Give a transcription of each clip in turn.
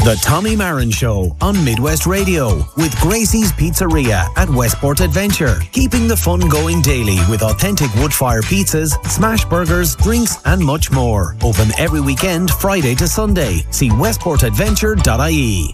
The Tommy Marin Show on Midwest Radio with Gracie's Pizzeria at Westport Adventure. Keeping the fun going daily with authentic wood-fire pizzas, smash burgers, drinks and much more. Open every weekend, Friday to Sunday. See westportadventure.ie.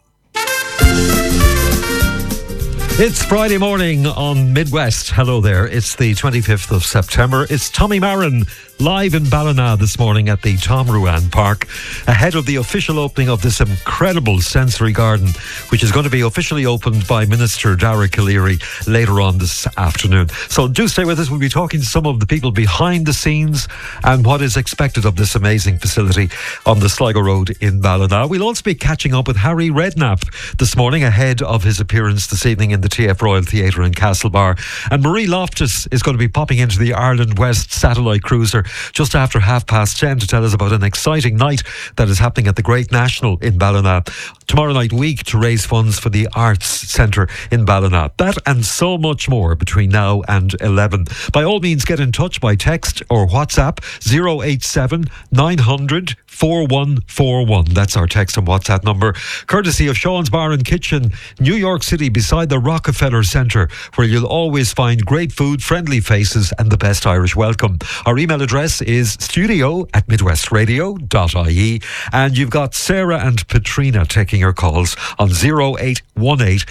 It's Friday morning on Midwest. Hello there. It's the 25th of September. It's Tommy Marin live in Ballina this morning at the Tom Ruan Park ahead of the official opening of this incredible sensory garden, which is going to be officially opened by Minister Dara Calleary later on this afternoon. So do stay with us. We'll be talking to some of the people behind the scenes and what is expected of this amazing facility on the Sligo Road in Ballina. We'll also be catching up with Harry Redknapp this morning ahead of his appearance this evening in the TF Royal Theatre in Castlebar. And Marie Loftus is going to be popping into the Ireland West satellite cruiser just after 10:30 to tell us about an exciting night that is happening at the Great National in Ballina tomorrow night week to raise funds for the Arts Centre in Ballina. That and so much more between now and 11. By all means, get in touch by text or WhatsApp 087 900 4141. That's our text and WhatsApp number, courtesy of Sean's Bar and Kitchen, New York City, beside the Rockefeller Centre, where you'll always find great food, friendly faces and the best Irish welcome. Our email address is studio@midwestradio.ie, and you've got Sarah and Petrina taking your calls on 0818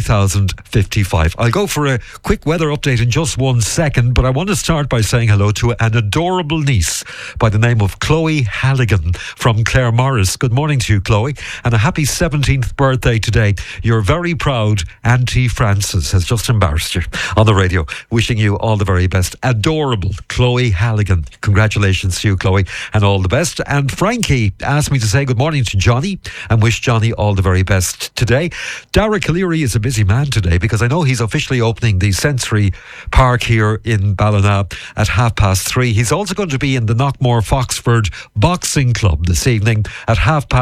3055. I'll go for a quick weather update in just 1 second, but I want to start by saying hello to an adorable niece by the name of Chloe Halligan from Clare Morris. Good morning to you, Chloe, and a happy 17th birthday today. Your very proud Auntie Frances has just embarrassed you on the radio. Wishing you all the very best. Adorable Chloe Halligan. Congratulations to you, Chloe, and all the best. And Frankie asked me to say good morning to Johnny and wish Johnny all the very best today. Dara Calleary is a busy man today because I know he's officially opening the Sensory Park here in Ballina at 3:30. He's also going to be in the Knockmore Foxford Boxing Club this evening at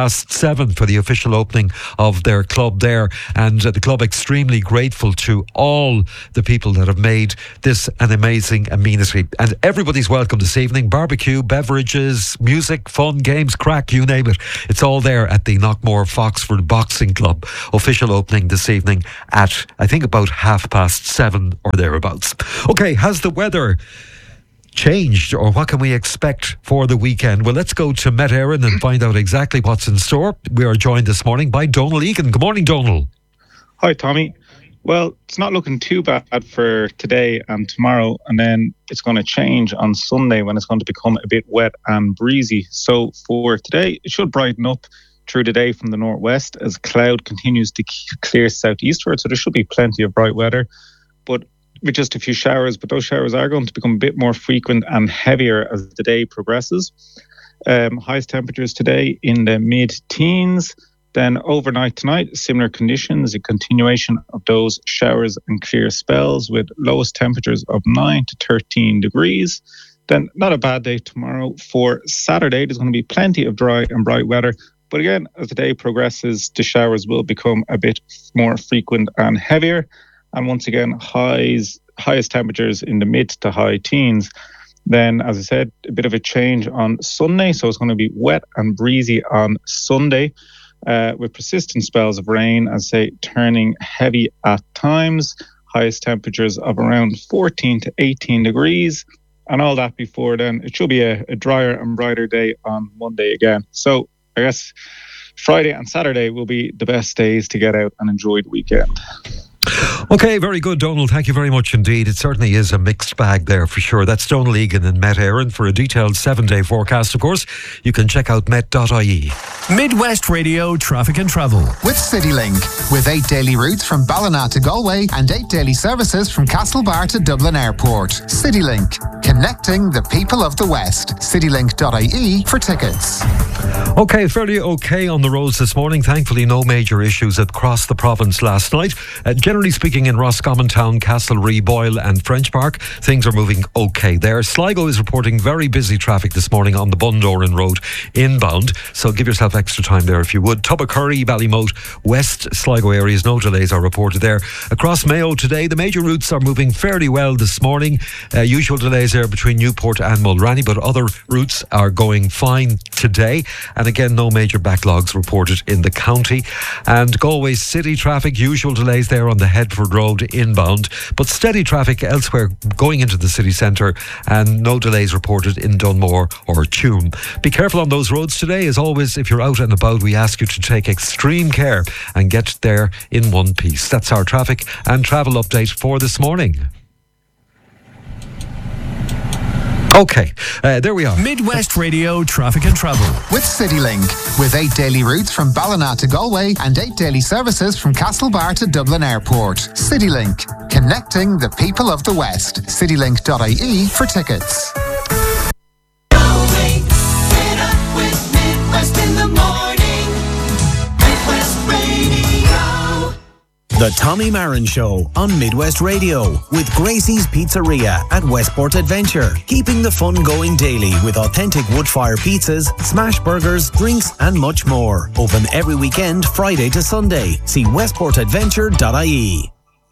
7:30 for the official opening of their club there. And the club extremely grateful to all the people that have made this an amazing amenity. And everybody's welcome this evening. Barbecue, beverages, music, fun, games, crack, you name it. It's all there at the Knockmore Foxford Boxing Club. Official opening this evening at, I think, about 7:30 or thereabouts. Okay, has the weather changed, or what can we expect for the weekend? Well, let's go to Met Éireann and find out exactly what's in store. We are joined this morning by Donal Egan. Good morning, Donal. Hi, Tommy. Well, it's not looking too bad for today and tomorrow, and then it's going to change on Sunday when it's going to become a bit wet and breezy. So for today, it should brighten up through the day from the northwest as cloud continues to clear southeastward, so there should be plenty of bright weather, but with just a few showers. But those showers are going to become a bit more frequent and heavier as the day progresses. Highest temperatures today in the mid-teens. Then overnight tonight, similar conditions, a continuation of those showers and clear spells with lowest temperatures of 9 to 13 degrees. Then not a bad day tomorrow. For Saturday, there's going to be plenty of dry and bright weather. But again, as the day progresses, the showers will become a bit more frequent and heavier. And once again, highest temperatures in the mid to high teens. Then, as I said, a bit of a change on Sunday. So it's going to be wet and breezy on Sunday with persistent spells of rain, as I say, turning heavy at times. Highest temperatures of around 14 to 18 degrees. And all that before then, it should be a drier and brighter day on Monday again. So I guess Friday and Saturday will be the best days to get out and enjoy the weekend. Okay, very good, Donal. Thank you very much indeed. It certainly is a mixed bag there for sure. That's Donal Egan in Met Éireann. For a detailed 7-day forecast, of course, you can check out met.ie. Midwest Radio Traffic and Travel with CityLink. With 8 daily routes from Ballina to Galway and 8 daily services from Castlebar to Dublin Airport. CityLink, connecting the people of the West. CityLink.ie for tickets. Okay, fairly okay on the roads this morning. Thankfully, no major issues across the province last night. Generally speaking, in Roscommon Town, Castlereagh, Boyle and French Park, things are moving okay there. Sligo is reporting very busy traffic this morning on the Bundoran Road inbound, so give yourself extra time there if you would. Tubbacurry, Ballymote, West Sligo areas, no delays are reported there. Across Mayo today, the major routes are moving fairly well this morning. Usual delays there there between Newport and Mulranny, but other routes are going fine today. And again, no major backlogs reported in the county. And Galway city traffic, usual delays there on the Headford Road inbound, but steady traffic elsewhere going into the city centre, and no delays reported in Dunmore or Tuam. Be careful on those roads today. As always, if you're out and about, we ask you to take extreme care and get there in one piece. That's our traffic and travel update for this morning. Okay, there we are. Midwest Radio Traffic and Travel. With CityLink. With 8 daily routes from Ballina to Galway and 8 daily services from Castlebar to Dublin Airport. CityLink. Connecting the people of the West. CityLink.ie for tickets. Galway, get up with Midwest in the morning. Midwest Radio. The Tommy Marin Show on Midwest Radio with Gracie's Pizzeria at Westport Adventure. Keeping the fun going daily with authentic wood-fire pizzas, smash burgers, drinks and much more. Open every weekend, Friday to Sunday. See westportadventure.ie.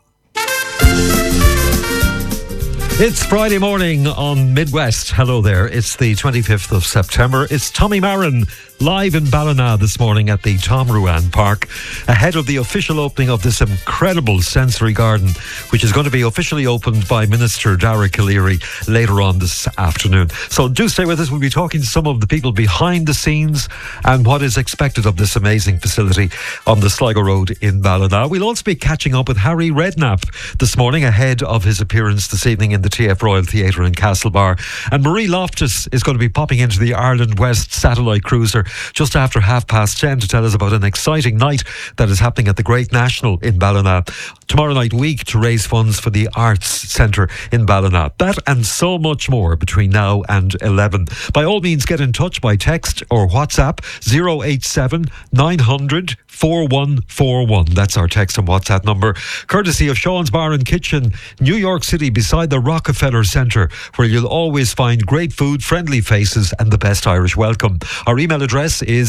It's Friday morning on Midwest. Hello there. It's the 25th of September. It's Tommy Marin live in Ballina this morning at the Tom Ruan Park, ahead of the official opening of this incredible sensory garden, which is going to be officially opened by Minister Dara Calleary later on this afternoon. So do stay with us. We'll be talking to some of the people behind the scenes and what is expected of this amazing facility on the Sligo Road in Ballina. We'll also be catching up with Harry Redknapp this morning ahead of his appearance this evening in the TF Royal Theatre in Castlebar. And Marie Loftus is going to be popping into the Ireland West satellite cruiser just after 10:30 to tell us about an exciting night that is happening at the Great National in Ballina tomorrow night week to raise funds for the Arts Centre in Ballina. That and so much more between now and 11. By all means, get in touch by text or WhatsApp 087 900 4141. That's our text and WhatsApp number, courtesy of Sean's Bar and Kitchen, New York City, beside the Rockefeller Centre, where you'll always find great food, friendly faces and the best Irish welcome. Our email address is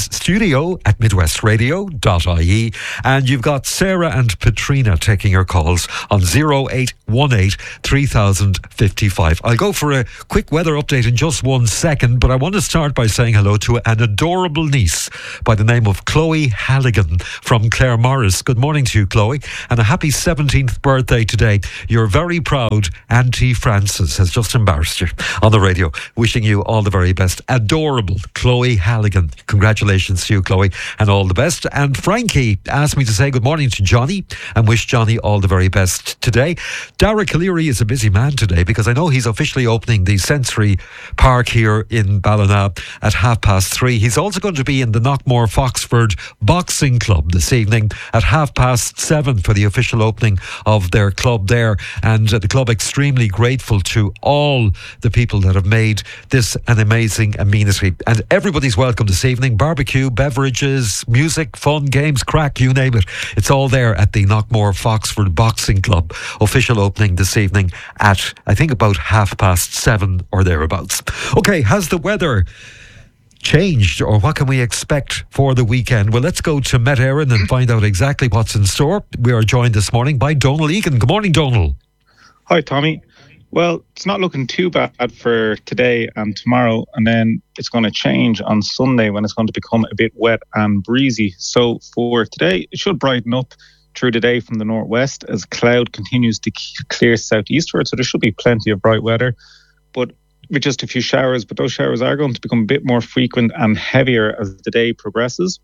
studio@midwestradio.ie, and you've got Sarah and Petrina taking your calls on 0818 3055. I'll go for a quick weather update in just 1 second, but I want to start by saying hello to an adorable niece by the name of Chloe Halligan from Claire Morris. Good morning to you, Chloe, and a happy 17th birthday today. Your very proud Auntie Frances has just embarrassed you on the radio. Wishing you all the very best. Adorable Chloe Halligan. Congratulations to you, Chloe, and all the best. And Frankie asked me to say good morning to Johnny and wish Johnny all the very best today. Dara Calleary is a busy man today because I know he's officially opening the Sensory Park here in Ballina at 3:30. He's also going to be in the Knockmore Foxford Boxing Club this evening at 7:30 for the official opening of their club there. And the club extremely grateful to all the people that have made this an amazing amenity. And everybody's welcome this evening. Barbecue, beverages, music, fun, games, crack, you name it. It's all there at the Knockmore Foxford Boxing Club. Official opening this evening at, I think, about 7:30 or thereabouts. Okay, has the weather changed, or what can we expect for the weekend? Well, let's go to Met Éireann and find out exactly what's in store. We are joined this morning by Donal Egan. Good morning, Donal. Hi, Tommy. Well, it's not looking too bad for today and tomorrow, and then it's going to change on Sunday when it's going to become a bit wet and breezy. So for today, it should brighten up through the day from the northwest as cloud continues to clear southeastward, so there should be plenty of bright weather, but with just a few showers. But those showers are going to become a bit more frequent and heavier as the day progresses.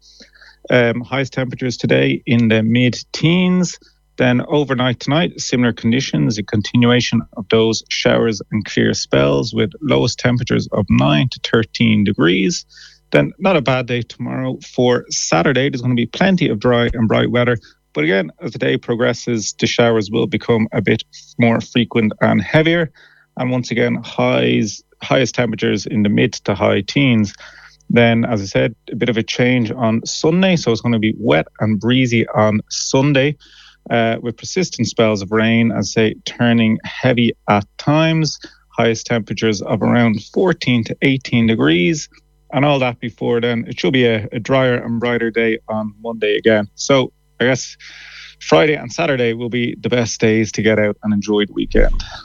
Highest temperatures today in the mid-teens. Then overnight tonight, similar conditions, a continuation of those showers and clear spells with lowest temperatures of 9 to 13 degrees. Then not a bad day tomorrow. For Saturday, there's going to be plenty of dry and bright weather. But again, as the day progresses, the showers will become a bit more frequent and heavier. And once again, highest temperatures in the mid to high teens. Then, as I said, a bit of a change on Sunday. So it's going to be wet and breezy on Sunday with persistent spells of rain, as I say, turning heavy at times. Highest temperatures of around 14 to 18 degrees. And all that before then, it should be a drier and brighter day on Monday again. So I guess Friday and Saturday will be the best days to get out and enjoy the weekend.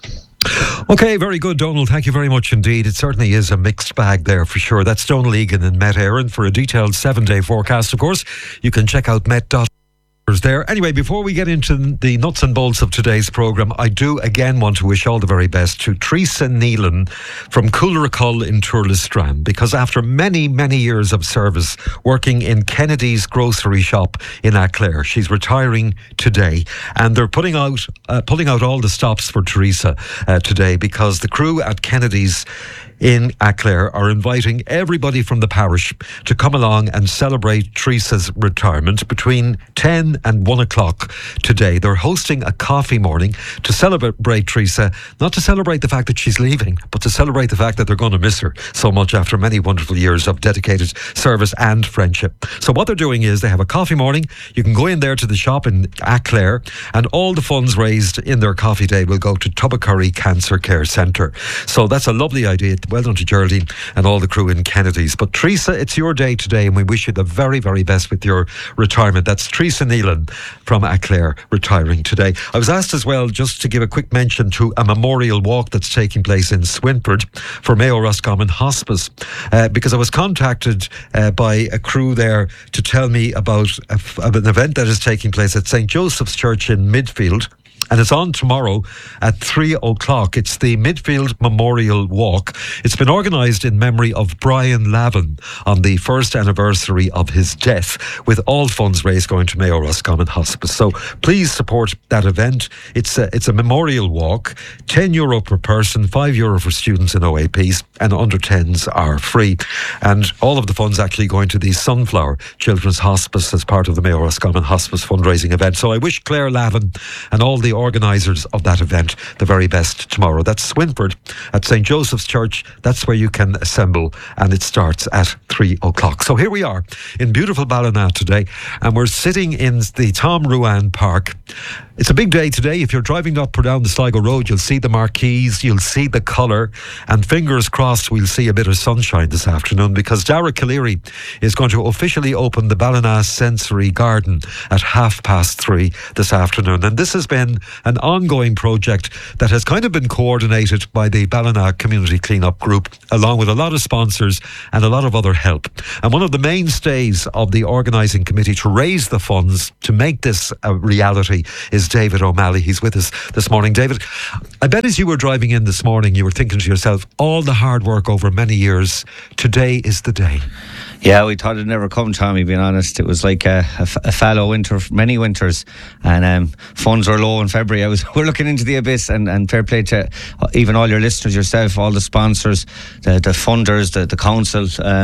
Okay, very good, Donald. Thank you very much indeed. It certainly is a mixed bag there for sure. That's Donald Egan and Met Aaron. For a detailed 7-day forecast, of course, you can check out met.com. There. Anyway, before we get into the nuts and bolts of today's programme, I do again want to wish all the very best to Teresa Neelan from Coolracull in Turlestrand, because after many, many years of service working in Kennedy's grocery shop in Aclair, she's retiring today, and they're pulling out all the stops for Teresa today, because the crew at Kennedy's in Aclair are inviting everybody from the parish to come along and celebrate Teresa's retirement between 10 and 1 o'clock today. They're hosting a coffee morning to celebrate Teresa, not to celebrate the fact that she's leaving, but to celebrate the fact that they're going to miss her so much after many wonderful years of dedicated service and friendship. So what they're doing is they have a coffee morning. You can go in there to the shop in Aclair, and all the funds raised in their coffee day will go to Tubbacurry Cancer Care Centre. So that's a lovely idea. Well done to Geraldine and all the crew in Kennedy's. But Teresa, it's your day today, and we wish you the very, very best with your retirement. That's Teresa Neelan from Aclair retiring today. I was asked as well just to give a quick mention to a memorial walk that's taking place in Swinford for Mayo Roscommon Hospice, because I was contacted by a crew there to tell me about an event that is taking place at St. Joseph's Church in Midfield. And it's on tomorrow at 3 o'clock. It's the Midfield Memorial Walk. It's been organised in memory of Brian Lavin on the first anniversary of his death, with all funds raised going to Mayo Roscommon Hospice. So please support that event. It's a memorial walk, €10 per person, €5 for students in OAPs, and under 10s are free. And all of the funds actually going to the Sunflower Children's Hospice as part of the Mayo Roscommon Hospice fundraising event. So I wish Claire Lavin and all the organisers of that event the very best tomorrow. That's Swinford at St. Joseph's Church. That's where you can assemble, and it starts at 3 o'clock. So here we are in beautiful Ballina today, and we're sitting in the Tom Ruan Park. It's a big day today. If you're driving up or down the Sligo Road, you'll see the marquees, you'll see the colour, and fingers crossed we'll see a bit of sunshine this afternoon, because Dara Calleary is going to officially open the Ballina Sensory Garden at 3:30 this afternoon. And this has been an ongoing project that has kind of been coordinated by the Ballina Community Cleanup Group, along with a lot of sponsors and a lot of other help. And one of the mainstays of the organising committee to raise the funds to make this a reality is David O'Malley. He's with us this morning. David, I bet as you were driving in this morning, you were thinking to yourself, all the hard work over many years, today is the day. Yeah, we thought it'd never come, Tommy, being honest. It was like a fallow winter, many winters, and funds were low in February. We're looking into the abyss, and fair play to even all your listeners, yourself, all the sponsors, the funders, the council,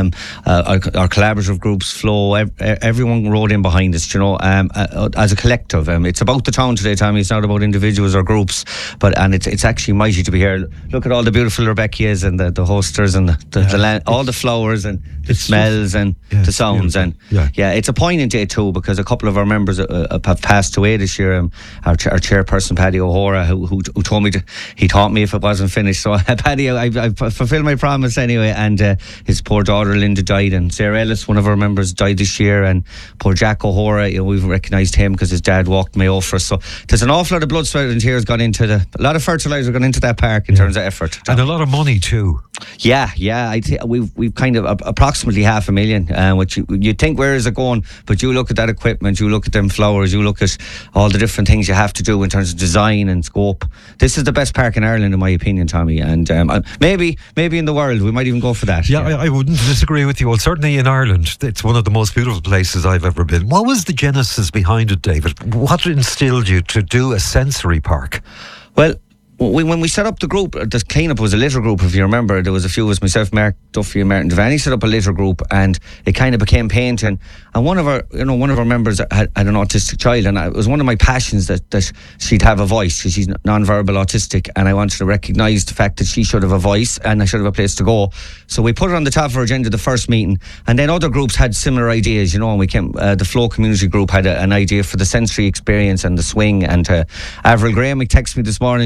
our collaborative groups, Flow, everyone rode in behind us, you know, as a collective. It's about the town today, Tommy. It's not about individuals or groups, and it's actually mighty to be here. Look at all the beautiful Rebeccias and the hosters and the land, all the flowers and the smells and the sounds, and it's a poignant day too, because a couple of our members have passed away this year. Our chairperson Paddy O'Hora, who told me he taught me if it wasn't finished. So Paddy, I fulfilled my promise anyway. And his poor daughter Linda died, and Sarah Ellis, one of our members, died this year. And poor Jack O'Hora, you know, we've recognised him because his dad walked Mayo for us. So there's an awful lot of blood, sweat and tears gone into a lot of fertiliser gone into that park in terms of effort, and a lot of money too. Yeah. We've kind of approximately $500,000, which you think, where is it going? But you look at that equipment, you look at them flowers, you look at all the different things you have to do in terms of design and scope. This is the best park in Ireland, in my opinion, Tommy, and maybe in the world. We might even go for that. Yeah. I wouldn't disagree with you. Well, certainly in Ireland, it's one of the most beautiful places I've ever been. What was the genesis behind it, David? What instilled you to do a sensory park? Well, when we set up the group, the cleanup was a litter group, if you remember. There was a few of us, myself, Mark Duffy and Martin Devaney, set up a litter group, and it kind of became painting. And one of our members had an autistic child, and it was one of my passions that she'd have a voice, because she's non-verbal autistic, and I wanted to recognise the fact that she should have a voice and I should have a place to go. So we put it on the top of our agenda the first meeting, and then other groups had similar ideas, you know, and we came, the Flow community group had an idea for the sensory experience and the swing, and Avril Graham texted me this morning. She said she's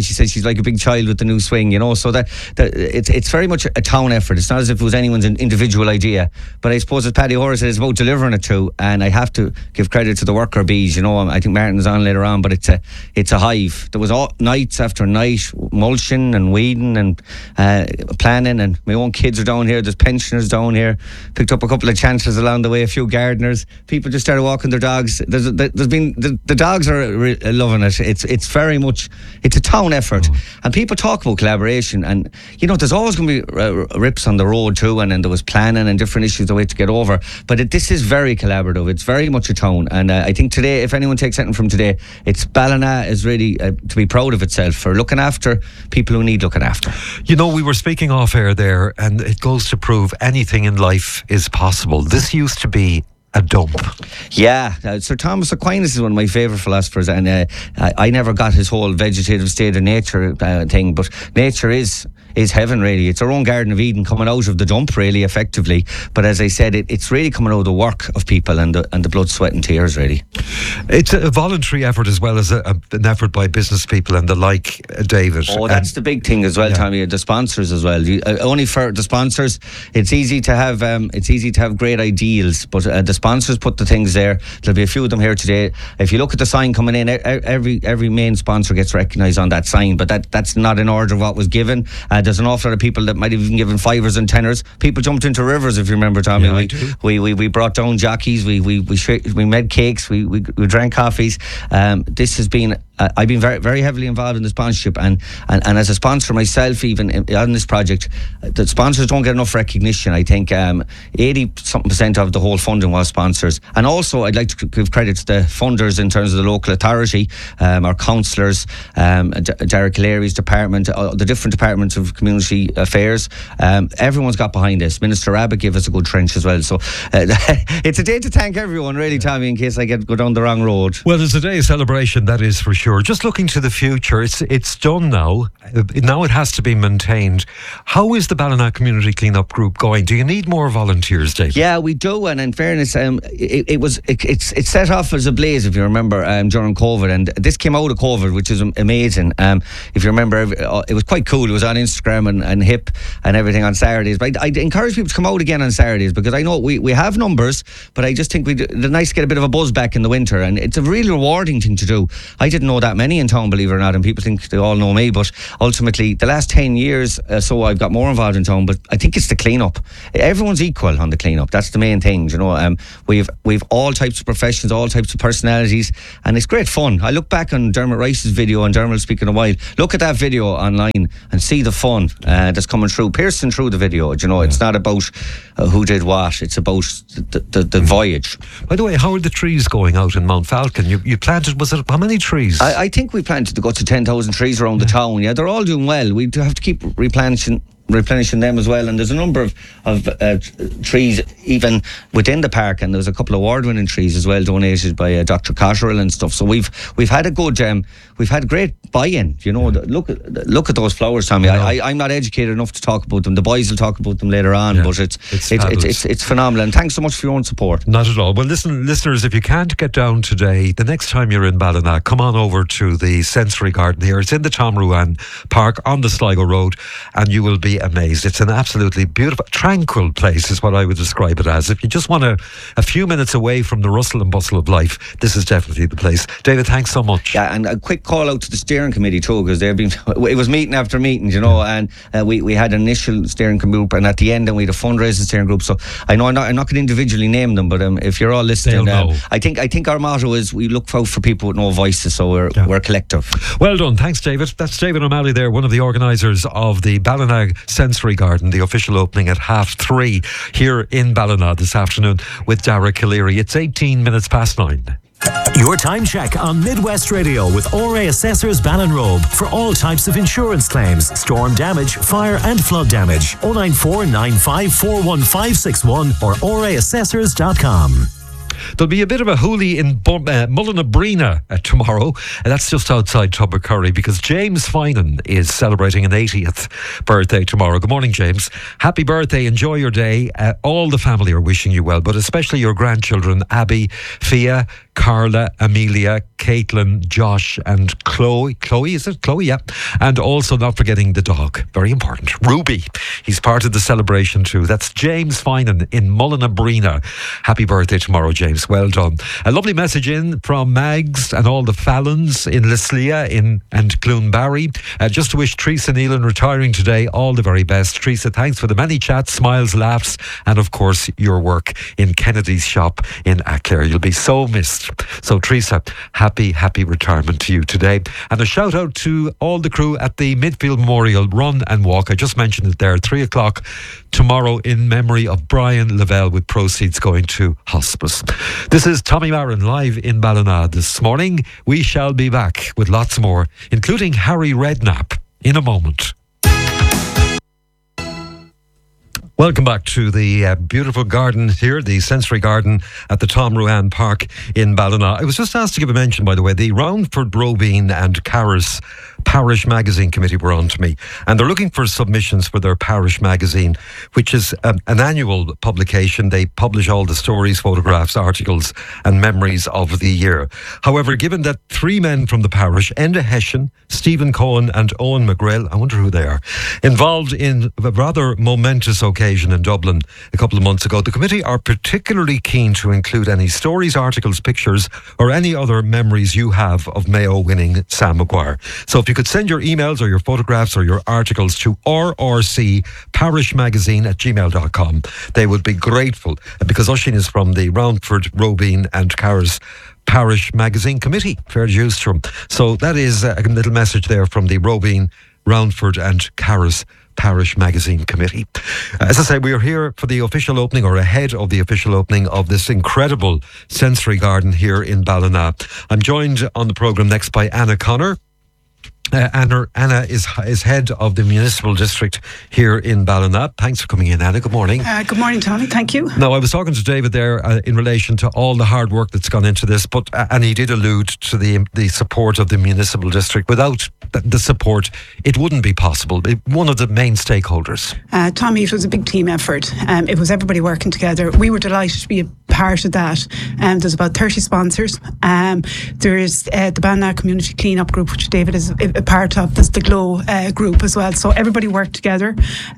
like a big child with the new swing, you know. So that it's very much a town effort. It's not as if it was anyone's individual idea. But I suppose, as Paddy Hoare said, it's about delivering it too. And I have to give credit to the worker bees. You know, I think Martin's on later on, but it's a hive. There was all nights after night, mulching and weeding and planning. And my own kids are down here. There's pensioners down here. Picked up a couple of chancellors along the way, a few gardeners. People just started walking their dogs. There's been the dogs are loving it. It's very much, it's a town effort. And people talk about collaboration, and you know, there's always going to be rips on the road too, and then there was planning and different issues that we had to get over. But this is very collaborative. It's very much a town, and I think today, if anyone takes anything from today, it's Ballina is really to be proud of itself for looking after people who need looking after. You know, we were speaking off air there, and it goes to prove anything in life is possible. This used to be a dump. Yeah, Sir Thomas Aquinas is one of my favourite philosophers, and I never got his whole vegetative state of nature thing, but nature is heaven, really. It's our own Garden of Eden coming out of the dump, really, effectively. But as I said, it's really coming out of the work of people and the blood, sweat and tears, really. It's a voluntary effort as well as an effort by business people and the like, David. Oh, that's the big thing as well, Tommy. The sponsors as well. Only for the sponsors, it's easy to have great ideals, but the sponsors put the things there. There'll be a few of them here today. If you look at the sign coming in, every main sponsor gets recognised on that sign, but that's not in order of what was given. There's an awful lot of people that might have even given fivers and tenors. People jumped into rivers, if you remember, Tommy. Yeah, we brought down jockeys. We made cakes. We drank coffees. This has been. I've been very, very heavily involved in the sponsorship, and as a sponsor myself, even on this project, the sponsors don't get enough recognition. I think 80% of the whole funding was sponsors, and also I'd like to give credit to the funders in terms of the local authority, our councillors, Derek Leary's department, the different departments of community affairs. Everyone's got behind this. Minister Abbott gave us a good trench as well. So it's a day to thank everyone, really, Tommy, in case I go down the wrong road. Well, there's a day of celebration, that is for sure. Just looking to the future, it's done now. Now it has to be maintained. How is the Ballina Community Cleanup Group going? Do you need more volunteers, David? Yeah, we do, and in fairness, it set off as a blaze, if you remember, during COVID, and this came out of COVID, which is amazing. If you remember, it was quite cool. It was on Instagram and hip and everything on Saturdays. But I'd encourage people to come out again on Saturdays, because I know we have numbers, but I just think it's nice to get a bit of a buzz back in the winter, and it's a really rewarding thing to do. I didn't know that many in town, believe it or not, and people think they all know me, but ultimately the last 10 years so I've got more involved in town, but I think it's the clean-up. Everyone's equal on the clean-up. That's the main thing, you know. We've all types of professions, all types of personalities, and it's great fun. I look back on Dermot Rice's video, and Dermot will speak in a while. Look at that video online and see the fun that's coming through, piercing through the video, you know. It's not about who did what, it's about the voyage. By the way, how are the trees going out in Mount Falcon? You planted, was it, how many trees? I think we planted to go to 10,000 trees around the town. Yeah, they're all doing well. We do have to keep replenishing them as well, and there's a number of trees even within the park, and there's a couple of award-winning trees as well donated by Dr. Cotterill and stuff. So we've had a good we've had great buy-in, you know. Look at those flowers, Tommy. I'm not educated enough to talk about them. The boys will talk about them later on, but it's phenomenal, and thanks so much for your own support. Not at all. Well, listen, listeners, if you can't get down today, the next time you're in Ballina, come on over to the Sensory Garden here. It's in the Tom Ruan Park on the Sligo Road, and you will be amazed. It's an absolutely beautiful, tranquil place is what I would describe it as. If you just want a few minutes away from the rustle and bustle of life, this is definitely the place. David, thanks so much. Yeah, and a quick call out to the steering committee too, because it was meeting after meeting, you know, and we had an initial steering group, and at the end, and we had a fundraising steering group. So I know I'm not going to individually name them, but if you're all listening, I think our motto is we look out for people with no voices, so we're collective. Well done, thanks, David. That's David O'Malley there, one of the organisers of the Ballina Sensory Garden, the official opening at 3:30 here in Ballina this afternoon with Dara Calleary. It's 18 minutes past 9. Your time check on Midwest Radio with ORA Assessors Ballinrobe for all types of insurance claims, storm damage, fire and flood damage. 094 95 41561 or oraassessors.com. There'll be a bit of a hoolie in Mullinabrina tomorrow, and that's just outside Tubbercurry, because James Finan is celebrating an 80th birthday tomorrow. Good morning, James. Happy birthday, enjoy your day. All the family are wishing you well, but especially your grandchildren, Abby, Fia, Carla, Amelia, Caitlin, Josh and Chloe. Chloe, is it? Chloe, yeah. And also not forgetting the dog. Very important. Ruby. He's part of the celebration too. That's James Finan in Mullinabrina. Happy birthday tomorrow, James. Well done. A lovely message in from Mags and all the Fallons in Lislia and Cloonbarry. Just to wish Teresa Nealon retiring today all the very best. Teresa, thanks for the many chats, smiles, laughs, and of course your work in Kennedy's shop in Ackler. You'll be so missed. So Teresa, happy retirement to you today. And a shout out to all the crew at the Midfield Memorial Run and Walk. I just mentioned it there, 3 o'clock tomorrow in memory of Brian Lavelle, with proceeds going to hospice. This is Tommy Marin live in Ballina this morning. We shall be back with lots more, including Harry Redknapp in a moment. Welcome back to the beautiful garden here, the Sensory Garden at the Tom Ruhan Park in Ballina. I was just asked to give a mention, by the way, the Roundford, Robine and Carris Parish Magazine Committee were on to me, and they're looking for submissions for their parish magazine, which is an annual publication. They publish all the stories, photographs, articles and memories of the year. However, given that 3 men from the parish, Enda Hessian, Stephen Cohen and Owen McGrail, I wonder who they are, involved in a rather momentous occasion in Dublin a couple of months ago, the committee are particularly keen to include any stories, articles, pictures or any other memories you have of Mayo winning Sam Maguire. So if you could send your emails or your photographs or your articles to rrcparishmagazine@gmail.com, they would be grateful, because Oisín is from the Roundford, Robine and Carris Parish Magazine Committee. Fair dues to him. So that is a little message there from the Robine, Roundford and Carris Parish Magazine Committee. As I say, we are here for the official opening, or ahead of the official opening, of this incredible sensory garden here in Ballina. I'm joined on the programme next by Anna Connor. Anna is head of the municipal district here in Ballina. Thanks for coming in, Anna. Good morning. Good morning, Tommy. Thank you. Now, I was talking to David there in relation to all the hard work that's gone into this, but and he did allude to the support of the municipal district. Without the support, it wouldn't be possible. One of the main stakeholders. Tommy, it was a big team effort. It was everybody working together. We were delighted to be a part of that. There's about 30 sponsors. There is the Ballina Community Clean-up Group, which David is a part of. There's the GLOW group as well. So everybody worked together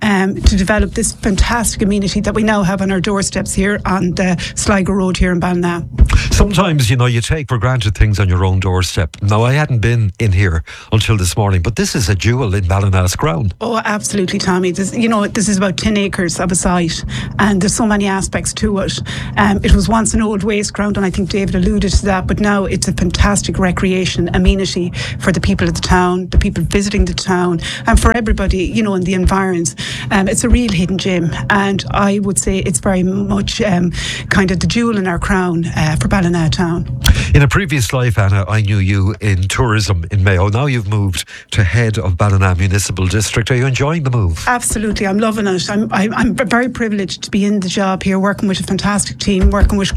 to develop this fantastic amenity that we now have on our doorsteps here on the Sligo Road here in Ballina. Sometimes, you take for granted things on your own doorstep. Now, I hadn't been in here until this morning, but this is a jewel in Ballina's ground. Oh, absolutely, Tommy. This is about 10 acres of a site, and there's so many aspects to it. It was once an old waste ground, and I think David alluded to that, but now it's a fantastic recreation amenity for the people of the town, the people visiting the town, and for everybody, in the environs. It's a real hidden gem, and I would say it's very much kind of the jewel in our crown for Ballina town. In a previous life, Anna, I knew you in tourism in Mayo. Now you've moved to head of Ballina Municipal District. Are you enjoying the move? Absolutely, I'm loving it. I'm very privileged to be in the job here, working with a fantastic team, working with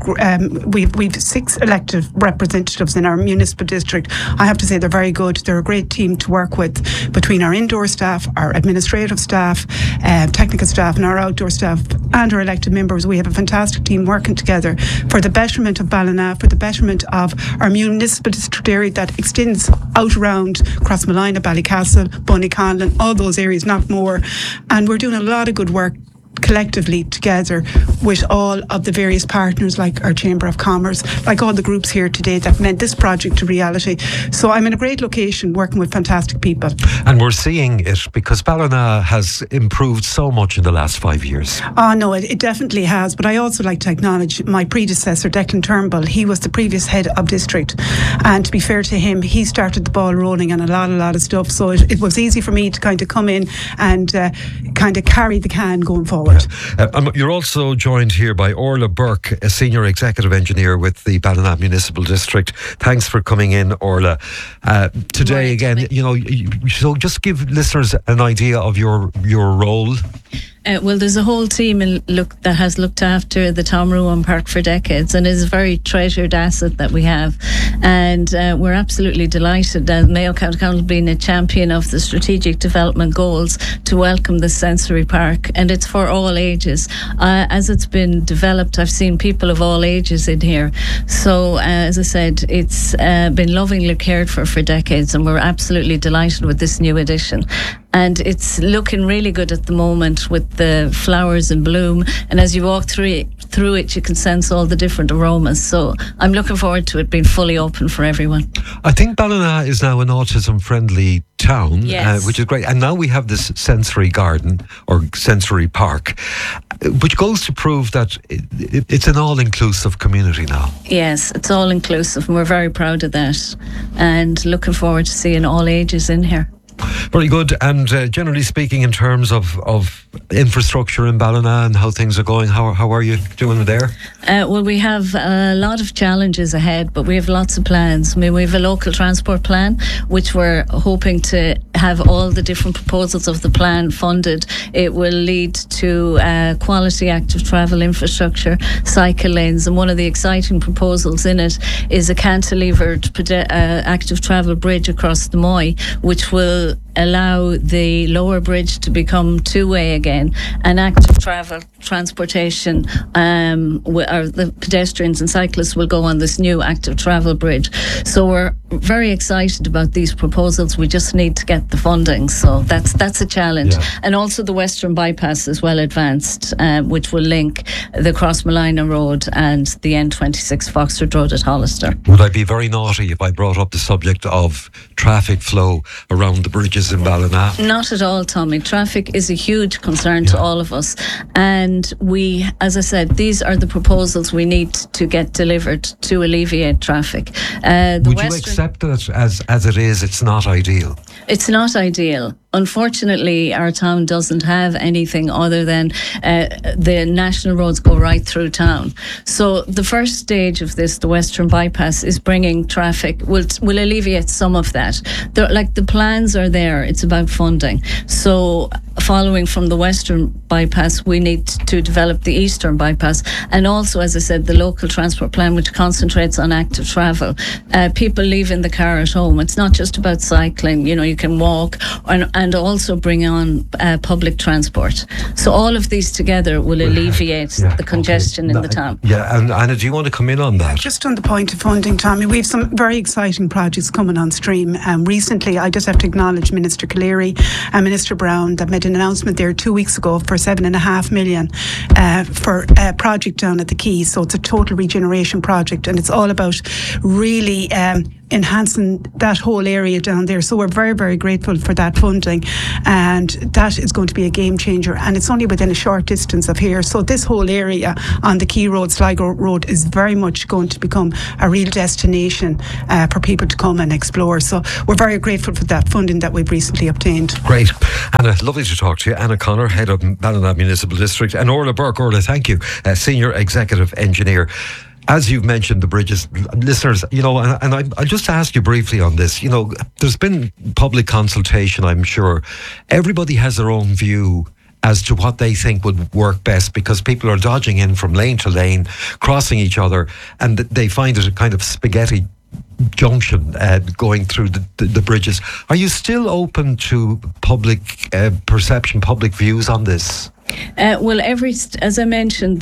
we've 6 elected representatives in our municipal district. I have to say they're very good. They're a great team to work with, between our indoor staff, our administrative staff, technical staff and our outdoor staff and our elected members. We have a fantastic team working together for the betterment of Ballina, for the betterment of our municipal district area that extends out around Crossmolina, Ballycastle, Bunnyconlon, all those areas, not more. And we're doing a lot of good work collectively together with all of the various partners, like our Chamber of Commerce, like all the groups here today that meant this project a reality. So I'm in a great location working with fantastic people. And we're seeing it because Ballina has improved so much in the last 5 years. Oh no, it definitely has. But I also like to acknowledge my predecessor, Declan Turnbull. He was the previous head of district, and to be fair to him, he started the ball rolling on a lot of stuff. So it was easy for me to kind of come in and kind of carry the can going forward. Yeah. You're also joined here by Orla Burke, a senior executive engineer with the Ballina Municipal District. Thanks for coming in, Orla. Today again, so just give listeners an idea of your role. Well, there's a whole team that has looked after the Tom Ruan Park for decades, and is a very treasured asset that we have. And we're absolutely delighted that Mayo County Council being a champion of the strategic development goals to welcome the sensory park, and it's for all ages. As it's been developed, I've seen people of all ages in here. So, as I said, it's been lovingly cared for decades, and we're absolutely delighted with this new addition. And it's looking really good at the moment with the flowers in bloom. And as you walk through it, you can sense all the different aromas. So I'm looking forward to it being fully open for everyone. I think Ballina is now an autism-friendly town, yes. Which is great. And now we have this sensory garden or sensory park, which goes to prove that it's an all-inclusive community now. Yes, it's all-inclusive, and we're very proud of that. And looking forward to seeing all ages in here. Very good. And generally speaking, in terms of infrastructure in Ballina and how things are going, how are you doing there? Well, we have a lot of challenges ahead, but we have lots of plans. I mean, we have a local transport plan, which we're hoping to have all the different proposals of the plan funded. It will lead to quality active travel infrastructure, cycle lanes, and one of the exciting proposals in it is a cantilevered active travel bridge across the Moy, which will allow the lower bridge to become two-way again, and active travel transportation or the pedestrians and cyclists will go on this new active travel bridge. So we're very excited about these proposals. We just need to get the funding, so that's a challenge. Yeah. And also the Western Bypass is well advanced, which will link the Crossmolina Road and the N26 Foxford Road at Hollister. Would I be very naughty if I brought up the subject of traffic flow around the bridges in Ballina? Not at all, Tommy. Traffic is a huge concern to all of us, and we, as I said, these are the proposals we need to get delivered to alleviate traffic. Would you accept that as it is, it's not ideal? It's not ideal. Unfortunately, our town doesn't have anything other than the national roads go right through town. So the first stage of this, the Western Bypass, is bringing traffic, will alleviate some of that. The plans are there, it's about funding. So following from the Western Bypass, we need to develop the Eastern Bypass, and also, as I said, the local transport plan, which concentrates on active travel. People leaving the car at home. It's not just about cycling, you can walk, and also bring on public transport. So all of these together will alleviate the congestion in the town. Yeah, and Anna, do you want to come in on that? Just on the point of funding, Tommy, we have some very exciting projects coming on stream. Recently, I just have to acknowledge Minister Cleary and Minister Brown that made an announcement there 2 weeks ago for $7.5 million for a project down at the Quay. So it's a total regeneration project, and it's all about really enhancing that whole area down there. So we're very, very grateful for that funding, and that is going to be a game changer, and it's only within a short distance of here. So this whole area on the Quay Road, Sligo Road, is very much going to become a real destination for people to come and explore. So we're very grateful for that funding that we've recently obtained. Great. Anna, lovely to talk to you. Anna Connor, Head of Ballina Municipal District, and Orla Burke. Orla, thank you, Senior Executive Engineer. As you've mentioned, the bridges, listeners, and I'll just ask you briefly on this. There's been public consultation, I'm sure. Everybody has their own view as to what they think would work best, because people are dodging in from lane to lane, crossing each other, and they find it a kind of spaghetti junction going through the bridges. Are you still open to public perception, public views on this? Well, as I mentioned,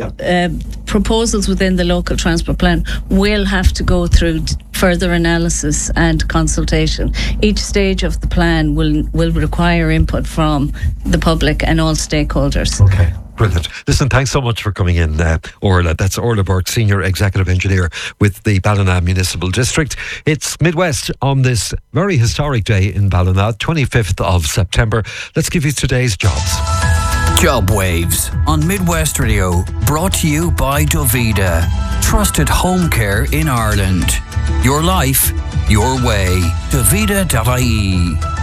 the proposals within the local transport plan will have to go through further analysis and consultation. Each stage of the plan will require input from the public and all stakeholders. Okay. Brilliant. Listen, thanks so much for coming in, Orla. That's Orla Burke, Senior Executive Engineer with the Ballina Municipal District. It's Midwest on this very historic day in Ballina, 25th of September. Let's give you today's jobs. Job Waves on Midwest Radio, brought to you by Dovida. Trusted home care in Ireland. Your life, your way. Dovida.ie.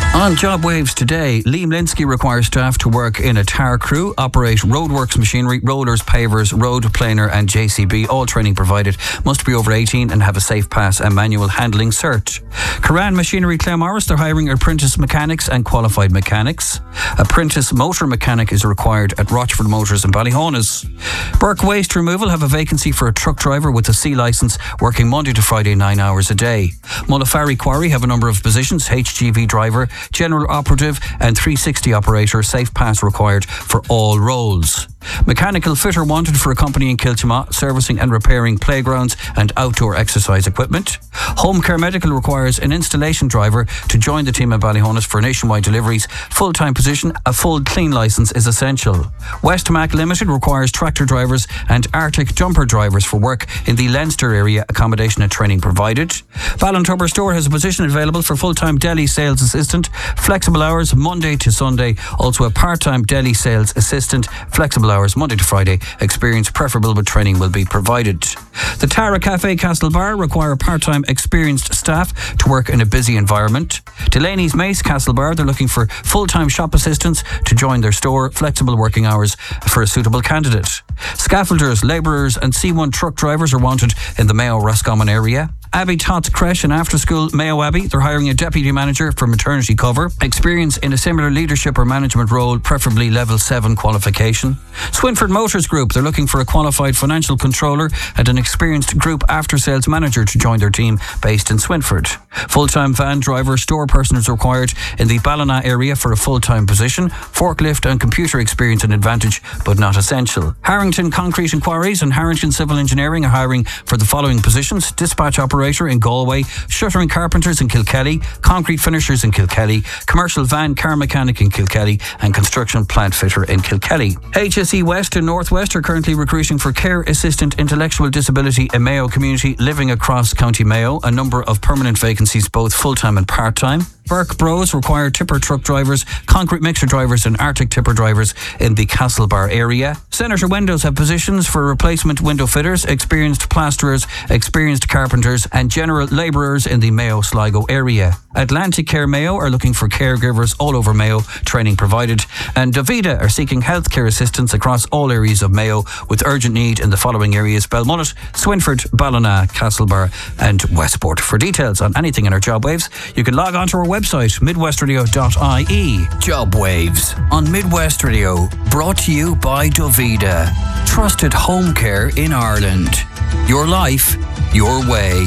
On Job Waves today, Liam Linsky requires staff to work in a tar crew, operate roadworks machinery, rollers, pavers, road planer and JCB, all training provided. Must be over 18 and have a safe pass and manual handling cert. Coran Machinery Claremorris, they're hiring apprentice mechanics and qualified mechanics. Apprentice motor mechanic is required at Rochford Motors in Ballyhonus. Burke Waste Removal have a vacancy for a truck driver with a C licence, working Monday to Friday 9 hours a day. Mullafari Quarry have a number of positions, HGV driver, general operative and 360 operator, safe pass required for all roles. Mechanical fitter wanted for a company in Kiltimagh, servicing and repairing playgrounds and outdoor exercise equipment. Home Care Medical requires an installation driver to join the team at Ballyhonus for nationwide deliveries. Full-time position, a full clean licence is essential. Westmac Limited requires tractor drivers and Arctic jumper drivers for work in the Leinster area, accommodation and training provided. Ballintubber Store has a position available for full-time deli sales assistant, flexible hours Monday to Sunday, also a part-time deli sales assistant, flexible hours Monday to Friday, experience preferable but training will be provided. The Tara Cafe Castlebar require part-time experienced staff to work in a busy environment. Delaney's Mace Castlebar, they're looking for full-time shop assistants to join their store, flexible working hours for a suitable candidate. Scaffolders, labourers and C1 truck drivers are wanted in the Mayo Roscommon area. Abbey Tots Creche and After School Mayo Abbey, they're hiring a deputy manager for maternity cover. Experience in a similar leadership or management role, preferably level 7 qualification. Swinford Motors Group, they're looking for a qualified financial controller and an experienced group after sales manager to join their team based in Swinford. Full-time van driver, store person is required in the Ballina area for a full-time position. Forklift and computer experience an advantage but not essential. Harrington Concrete and Quarries and Harrington Civil Engineering are hiring for the following positions: dispatch operator in Galway, shuttering carpenters in Kilkelly, concrete finishers in Kilkelly, commercial van car mechanic in Kilkelly and construction plant fitter in Kilkelly. HSE West and Northwest are currently recruiting for care assistant intellectual disability in Mayo community living across County Mayo, a number of permanent vacancies both full-time and part-time. Burke Bros require tipper truck drivers, concrete mixer drivers and Arctic tipper drivers in the Castlebar area. Senator Windows have positions for replacement window fitters, experienced plasterers, experienced carpenters and general labourers in the Mayo Sligo area. Atlantic Care Mayo are looking for caregivers all over Mayo, training provided. And Davida are seeking healthcare assistance across all areas of Mayo with urgent need in the following areas: Belmullet, Swinford, Ballina, Castlebar and Westport. For details on anything in our Job Waves, you can log on to our website, midwestradio.ie. Job Waves on Midwest Radio, brought to you by Davida. Trusted home care in Ireland. Your life, your way.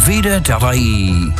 Davida.ie.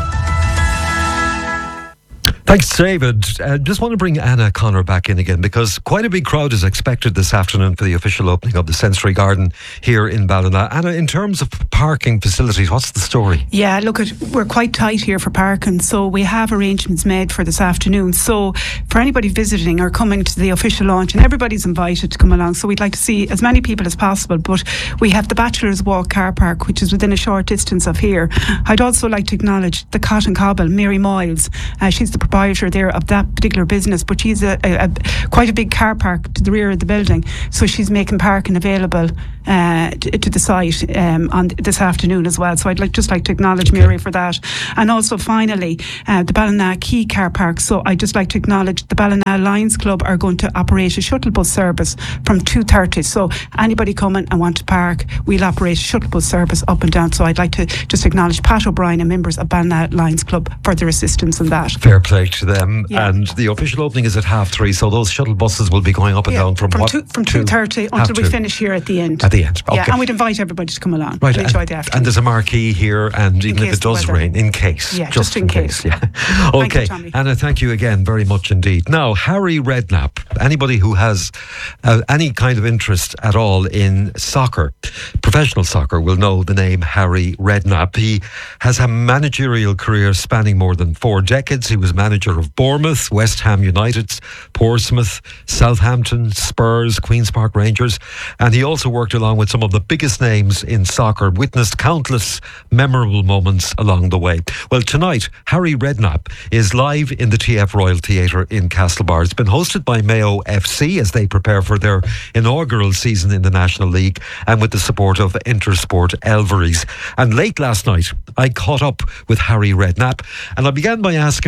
Thanks, David. Just want to bring Anna Connor back in again because quite a big crowd is expected this afternoon for the official opening of the Sensory Garden here in Ballina. Anna, in terms of parking facilities, what's the story? Yeah, look, we're quite tight here for parking, so we have arrangements made for this afternoon. So for anybody visiting or coming to the official launch, and everybody's invited to come along, so we'd like to see as many people as possible. But we have the Bachelor's Walk car park, which is within a short distance of here. I'd also like to acknowledge the Cotton Cobble, Mary Moyles. She's the proprietor there of that particular business, but she's quite a big car park to the rear of the building, so she's making parking available to the site on this afternoon as well. So I'd just like to acknowledge Mary for that. And also finally the Ballina Quay car park, so I'd just like to acknowledge the Ballina Lions Club are going to operate a shuttle bus service from 2:30. So anybody coming and want to park, we'll operate a shuttle bus service up and down. So I'd like to just acknowledge Pat O'Brien and members of Ballina Lions Club for their assistance in that. Fair play to them. Yeah. And the official opening is at 3:30, so those shuttle buses will be going up and down from 2:30 until we finish here at the end. At the end, okay. Yeah, and we'd invite everybody to come along and enjoy the afternoon. And there's a marquee here, and even if it does rain, in case. Yeah, just in case. Yeah. Okay, thank you, Anna, thank you again very much indeed. Now, Harry Redknapp, anybody who has any kind of interest at all in soccer, professional soccer, will know the name Harry Redknapp. He has a managerial career spanning more than 4 decades. He was manager of Bournemouth, West Ham United, Portsmouth, Southampton, Spurs, Queen's Park Rangers, and he also worked along with some of the biggest names in soccer, witnessed countless memorable moments along the way. Well, tonight, Harry Redknapp is live in the TF Royal Theatre in Castlebar. It's been hosted by Mayo FC as they prepare for their inaugural season in the National League and with the support of Intersport Elveries. And late last night, I caught up with Harry Redknapp and I began by asking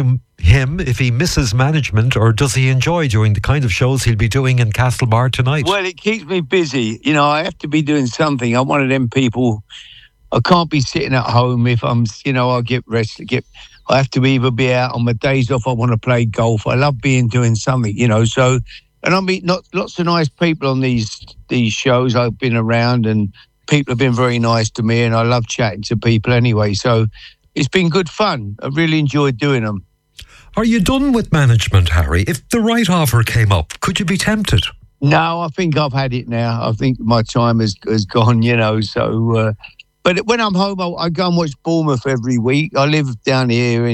him if he misses management, or does he enjoy doing the kind of shows he'll be doing in Castlebar tonight? Well, it keeps me busy. You know, I have to be doing something. I'm one of them people. I can't be sitting at home if I'm, I get rest. I have to either be out on my days off. I want to play golf. I love doing something, So, and I meet lots of nice people on these shows. I've been around, and people have been very nice to me, and I love chatting to people anyway. So, it's been good fun. I really enjoyed doing them. Are you done with management, Harry? If the right offer came up, could you be tempted? No, I think I've had it now. I think my time has gone, So, but when I'm home, I go and watch Bournemouth every week. I live down here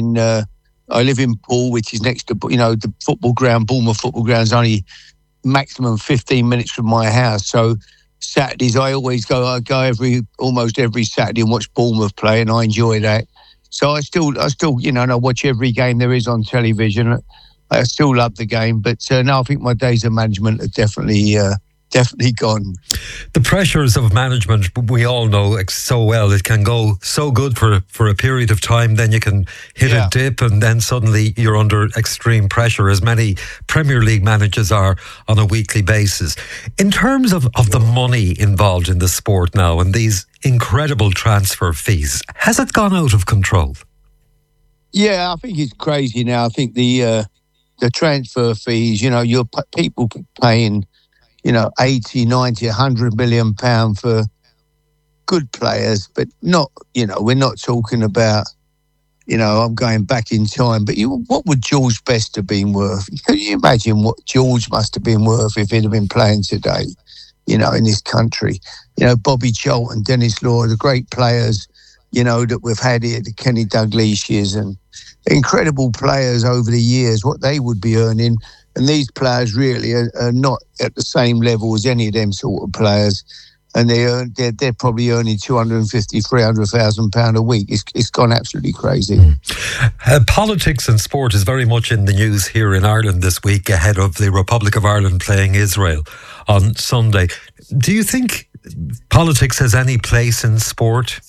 I live in Poole, which is next to, the football ground. Bournemouth football ground is only maximum 15 minutes from my house. So Saturdays, I go almost every Saturday and watch Bournemouth play, and I enjoy that. So I still, and I watch every game there is on television. I still love the game, but no, I think my days of management are definitely gone. The pressures of management, we all know so well. It can go so good for a period of time, then you can hit a dip, and then suddenly you're under extreme pressure, as many Premier League managers are on a weekly basis. In terms of the money involved in the sport now and these incredible transfer fees, has it gone out of control? Yeah, I think it's crazy now. I think the transfer fees, you're people paying 80, 90, 100 million pound for good players, but not, we're not talking about, I'm going back in time, but what would George Best have been worth? Can you imagine what George must have been worth if he'd have been playing today, in this country? Bobby Charlton, Dennis Law, the great players, that we've had here, the Kenny Dalglish and incredible players over the years, what they would be earning. And these players really are not at the same level as any of them sort of players. And they're probably earning £250,000, £300,000 a week. It's gone absolutely crazy. Politics and sport is very much in the news here in Ireland this week, ahead of the Republic of Ireland playing Israel on Sunday. Do you think politics has any place in sport?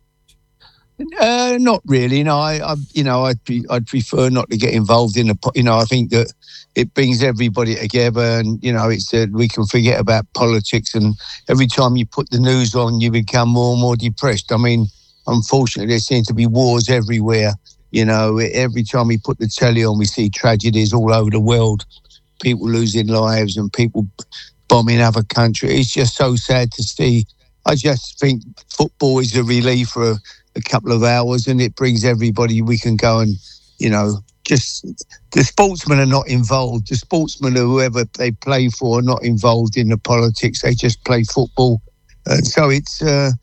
Not really. No, I'd prefer not to get involved in I think that it brings everybody together, and it's we can forget about politics. And every time you put the news on, you become more and more depressed. I mean, unfortunately, there seem to be wars everywhere. Every time we put the telly on, we see tragedies all over the world, people losing lives and people bombing other countries. It's just so sad to see. I just think football is a relief for a couple of hours, and it brings everybody. We can go and just the sportsmen are not involved. The sportsmen, whoever they play for, are not involved in the politics. They just play football, and so it's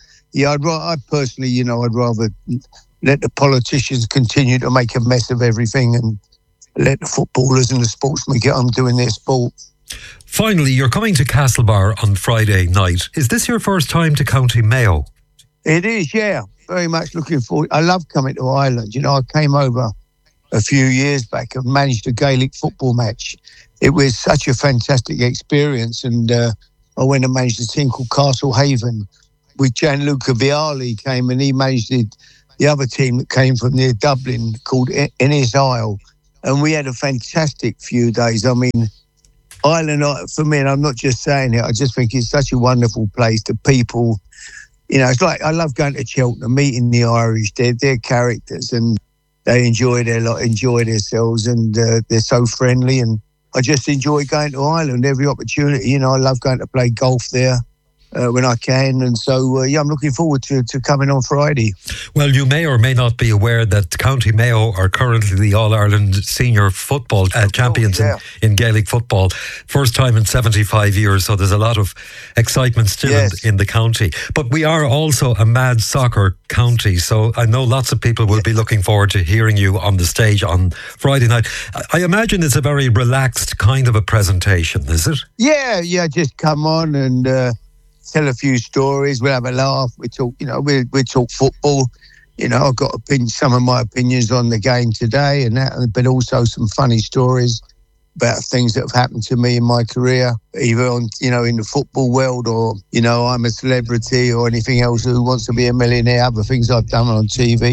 I personally, I'd rather let the politicians continue to make a mess of everything and let the footballers and the sportsmen get on doing their sport. Finally, you're coming to Castlebar on Friday night. Is this your first time to County Mayo? It is, yeah. Very much looking forward. I love coming to Ireland. I came over a few years back and managed a Gaelic football match. It was such a fantastic experience, and I went and managed a team called Castlehaven with Gianluca Vialli came, and he managed the other team that came from near Dublin called Ennis Isle, and we had a fantastic few days. I mean, Ireland, for me, and I'm not just saying it, I just think it's such a wonderful place. The people, it's like I love going to Cheltenham, meeting the Irish. They're characters, and they enjoy themselves, and they're so friendly. And I just enjoy going to Ireland every opportunity. I love going to play golf there when I can, and so I'm looking forward to coming on Friday. Well, you may or may not be aware that County Mayo are currently the All-Ireland senior football champions in Gaelic football. First time in 75 years, so there's a lot of excitement still in the county. But we are also a mad soccer county, so I know lots of people will be looking forward to hearing you on the stage on Friday night. I imagine it's a very relaxed kind of a presentation, is it? Yeah, just come on and tell a few stories. We'll have a laugh. We talk, we talk football. I've got some of my opinions on the game today, and that, but also some funny stories about things that have happened to me in my career, either on, in the football world, or, I'm a celebrity or anything else. Who Wants to Be a Millionaire? Other things I've done on TV.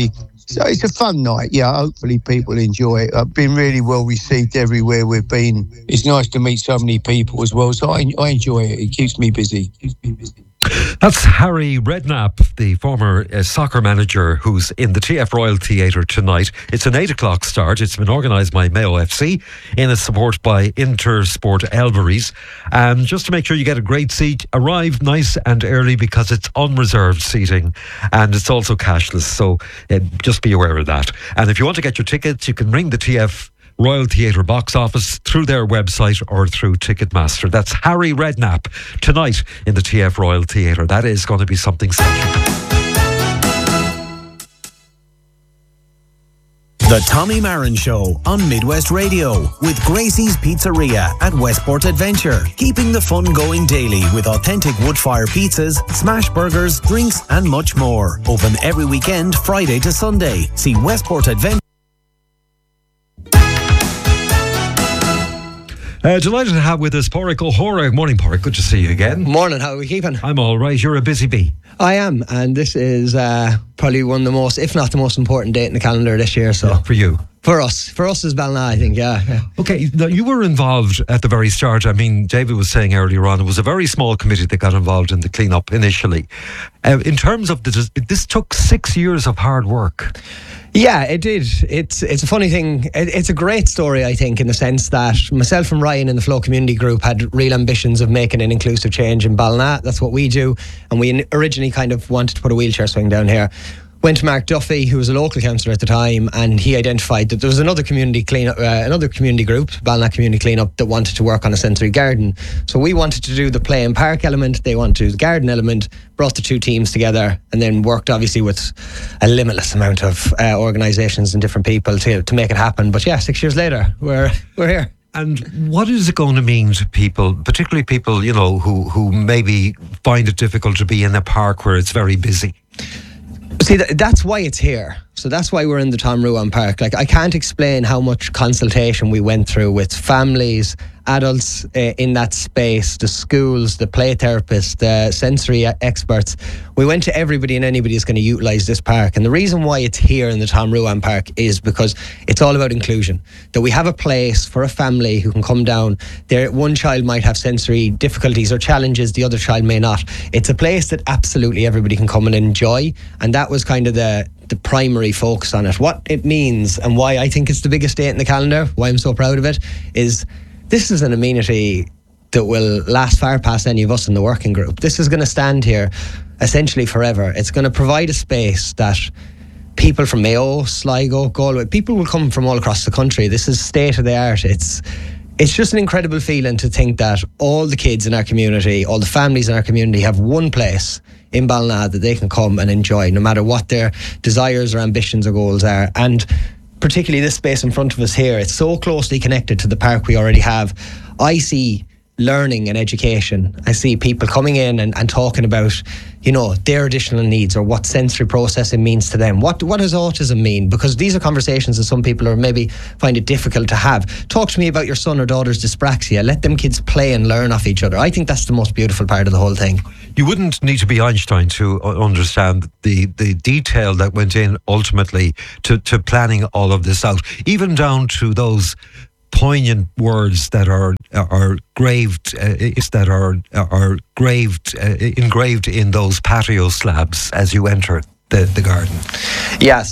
So it's a fun night. Yeah, hopefully people enjoy it. I've been really well received everywhere we've been. It's nice to meet so many people as well. So I enjoy it. It keeps me busy. That's Harry Redknapp, the former soccer manager who's in the TF Royal Theatre tonight. It's an 8 o'clock start. It's been organised by Mayo FC in a support by Intersport Elveries. And just to make sure you get a great seat, arrive nice and early because it's unreserved seating and it's also cashless. So just be aware of that. And if you want to get your tickets, you can ring the TF Royal Theatre box office through their website or through Ticketmaster. That's Harry Redknapp tonight in the TF Royal Theatre. That is going to be something special. The Tommy Marin Show on Midwest Radio with Gracie's Pizzeria at Westport Adventure. Keeping the fun going daily with authentic wood-fire pizzas, smash burgers, drinks and much more. Open every weekend, Friday to Sunday. See Westport Adventure. Delighted to have with us Pádraig O'Hora. Morning, Pádraig. Good to see you again. Morning. How are we keeping? I'm all right. You're a busy bee. I am, and this is probably one of the most, if not the most important date in the calendar this year. So for you. For us as Ballina, I think, yeah. Okay, now you were involved at the very start. I mean, David was saying earlier on, it was a very small committee that got involved in the clean-up initially. In terms of this took 6 years of hard work. Yeah, it did. It's a funny thing. It's a great story, I think, in the sense that myself and Ryan in the Flow Community Group had real ambitions of making an inclusive change in Ballina. That's what we do. And we originally kind of wanted to put a wheelchair swing down here. Went to Mark Duffy, who was a local councillor at the time, and he identified that there was another community cleanup, another community group, Ballina Community Cleanup, that wanted to work on a sensory garden. So we wanted to do the play and park element, they wanted to do the garden element, brought the two teams together, and then worked obviously with a limitless amount of organisations and different people to make it happen. But yeah, 6 years later, we're here. And what is it going to mean to people, particularly people, you know, who maybe find it difficult to be in a park where it's very busy? See, that's why it's here. So that's why we're in the Tom Ruan Park. Like, I can't explain how much consultation we went through with families, adults in that space, the schools, the play therapists, the sensory experts. We went to everybody and anybody who's going to utilise this park. And the reason why it's here in the Tom Ruan Park is because it's all about inclusion. That we have a place for a family who can come down. One child might have sensory difficulties or challenges, the other child may not. It's a place that absolutely everybody can come and enjoy. And that was kind of the primary focus on it. What it means and why I think it's the biggest date in the calendar, why I'm so proud of it, is this is an amenity that will last far past any of us in the working group. This is going to stand here essentially forever. It's going to provide a space that people from Mayo, Sligo, Galway, people will come from all across the country. This is state of the art. It's just an incredible feeling to think that all the kids in our community, all the families in our community have one place in Ballina that they can come and enjoy, no matter what their desires or ambitions or goals are. And particularly this space in front of us here, it's so closely connected to the park we already have. I see learning and education. I see people coming in and talking about, you know, their additional needs or what sensory processing means to them. What does autism mean? Because these are conversations that some people are maybe find it difficult to have. Talk to me about your son or daughter's dyspraxia. Let them kids play and learn off each other. I think that's the most beautiful part of the whole thing. You wouldn't need to be Einstein to understand the detail that went in ultimately to planning all of this out, even down to those poignant words that are engraved in those patio slabs as you enter the garden. Yes.